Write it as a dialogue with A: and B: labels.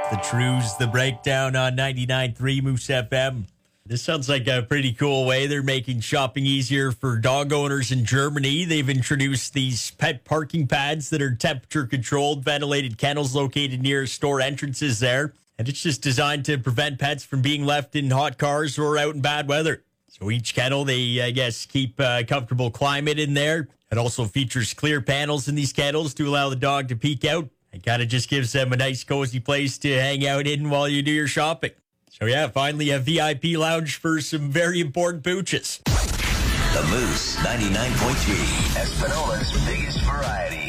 A: The Trues, the breakdown on 99.3 Moose FM. This sounds like a pretty cool way they're making shopping easier for dog owners in Germany. They've introduced these pet parking pads that are temperature-controlled, ventilated kennels located near store entrances there. And it's just designed to prevent pets from being left in hot cars or out in bad weather. So each kennel, they, keep a comfortable climate in there. It also features clear panels in these kennels to allow the dog to peek out. It kind of just gives them a nice, cozy place to hang out in while you do your shopping. So, yeah, finally a VIP lounge for some very important pooches.
B: The Moose 99.3, Espanola's biggest variety.